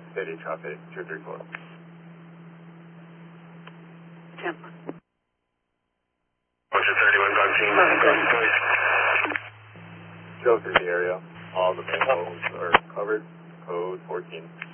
City traffic 234. Tim. Ocean 31 gone team. Go through the area. All the manholes are covered. Code 14.